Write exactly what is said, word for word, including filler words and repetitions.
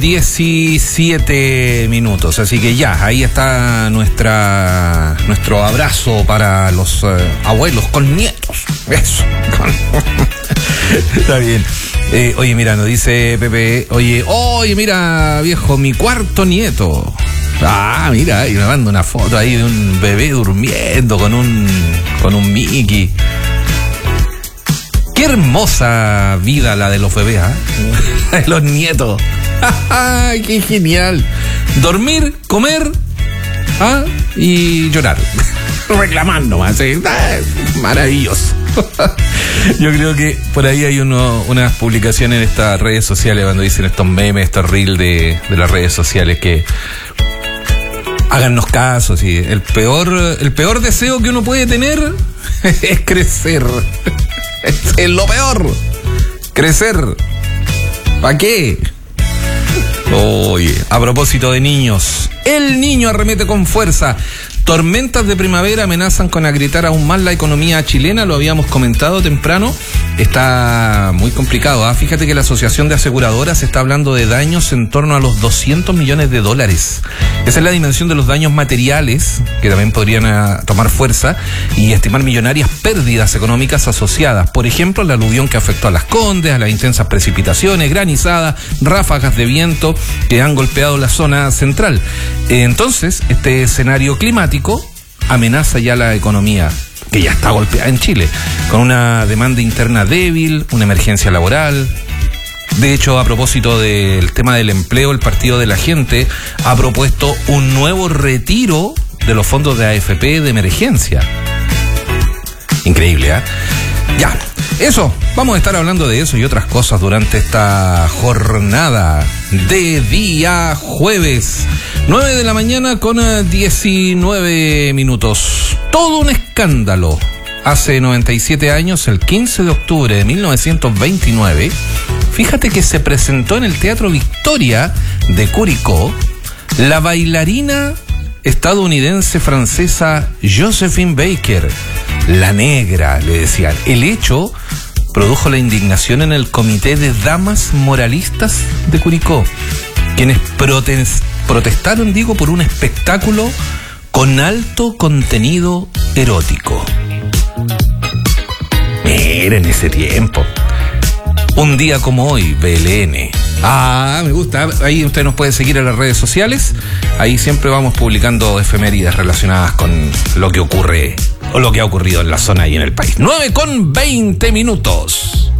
diecisiete minutos, así que ya, ahí está nuestra nuestro abrazo para los eh, abuelos con nietos. Eso. Está bien. Eh, oye, mira, nos dice Pepe, oye, oye, mira, viejo, mi cuarto nieto. Ah, mira, y me manda una foto ahí de un bebé durmiendo con un con un Mickey. Qué hermosa vida la de los bebés, ¿eh? De los nietos. ¡Qué genial! Dormir, comer, ¿ah? Y llorar. Reclamar nomás, ¿eh? Maravilloso. Yo creo que por ahí hay uno, unas publicaciones en estas redes sociales cuando dicen estos memes, estos reels de, de las redes sociales que hágannos caso, sí. El peor, el peor deseo que uno puede tener es crecer. Es lo peor. Crecer. ¿Para qué? Oye, a propósito de niños, el niño arremete con fuerza. Tormentas de primavera amenazan con agrietar aún más la economía chilena, lo habíamos comentado temprano. Está muy complicado, ¿eh? Fíjate que la Asociación de Aseguradoras está hablando de daños en torno a los doscientos millones de dólares. Esa es la dimensión de los daños materiales, que también podrían uh, tomar fuerza y estimar millonarias pérdidas económicas asociadas. Por ejemplo, la aluvión que afectó a Las Condes, a las intensas precipitaciones, granizadas, ráfagas de viento que han golpeado la zona central. Entonces, este escenario climático amenaza ya la economía, que ya está golpeada en Chile, con una demanda interna débil, una emergencia laboral. De hecho, a propósito del tema del empleo, el Partido de la Gente ha propuesto un nuevo retiro de los fondos de A F P de emergencia. Increíble, ¿eh? Ya, eso, vamos a estar hablando de eso y otras cosas durante esta jornada de día jueves. nueve de la mañana con diecinueve minutos. Todo un escándalo. Hace noventa y siete años, el quince de octubre de mil novecientos veintinueve, fíjate que se presentó en el Teatro Victoria de Curicó la bailarina estadounidense francesa Josephine Baker, la negra, le decían. El hecho produjo la indignación en el Comité de Damas Moralistas de Curicó, quienes protest- protestaron, digo, por un espectáculo con alto contenido erótico. Miren ese tiempo. Un día como hoy, B L N. Ah, me gusta. Ahí usted nos puede seguir en las redes sociales. Ahí siempre vamos publicando efemérides relacionadas con lo que ocurre o lo que ha ocurrido en la zona y en el país. nueve con veinte minutos.